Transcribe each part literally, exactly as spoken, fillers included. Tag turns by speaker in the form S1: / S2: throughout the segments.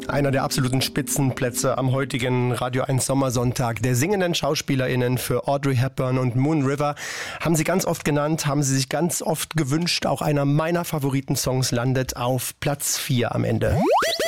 S1: Einer der absoluten Spitzenplätze am heutigen Radio eins Sommersonntag der singenden SchauspielerInnen für Audrey Hepburn und Moon River haben sie ganz oft genannt, haben sie sich ganz oft gewünscht. Auch einer meiner Favoriten-Songs landet auf Platz vier am Ende.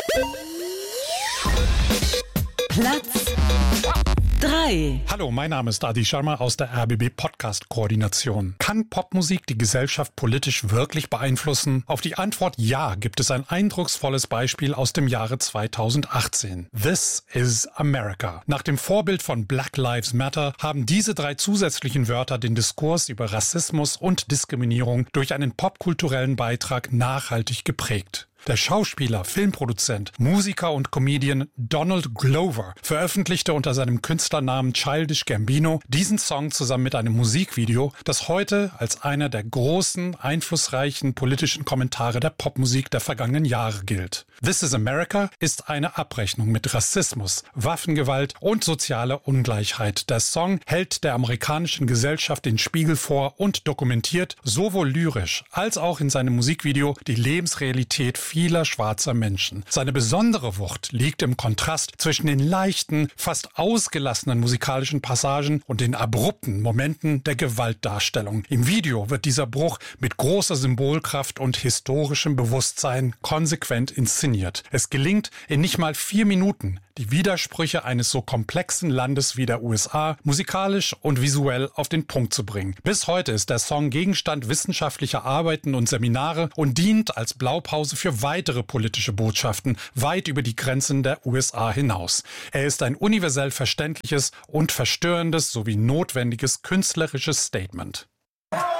S2: Platz drei.
S3: Hallo, mein Name ist Adi Sharma aus der R B B Podcast Koordination. Kann Popmusik die Gesellschaft politisch wirklich beeinflussen? Auf die Antwort ja gibt es ein eindrucksvolles Beispiel aus dem Jahre zweitausendachtzehn. This is America. Nach dem Vorbild von Black Lives Matter haben diese drei zusätzlichen Wörter den Diskurs über Rassismus und Diskriminierung durch einen popkulturellen Beitrag nachhaltig geprägt. Der Schauspieler, Filmproduzent, Musiker und Comedian Donald Glover veröffentlichte unter seinem Künstlernamen Childish Gambino diesen Song zusammen mit einem Musikvideo, das heute als einer der großen, einflussreichen politischen Kommentare der Popmusik der vergangenen Jahre gilt. This is America ist eine Abrechnung mit Rassismus, Waffengewalt und sozialer Ungleichheit. Der Song hält der amerikanischen Gesellschaft den Spiegel vor und dokumentiert sowohl lyrisch als auch in seinem Musikvideo die Lebensrealität vieler schwarzer Menschen. Seine besondere Wucht liegt im Kontrast zwischen den leichten, fast ausgelassenen musikalischen Passagen und den abrupten Momenten der Gewaltdarstellung. Im Video wird dieser Bruch mit großer Symbolkraft und historischem Bewusstsein konsequent inszeniert. Es gelingt in nicht mal vier Minuten, die Widersprüche eines so komplexen Landes wie der U S A musikalisch und visuell auf den Punkt zu bringen. Bis heute ist der Song Gegenstand wissenschaftlicher Arbeiten und Seminare und dient als Blaupause für weitere politische Botschaften weit über die Grenzen der U S A hinaus. Er ist ein universell verständliches und verstörendes sowie notwendiges künstlerisches Statement.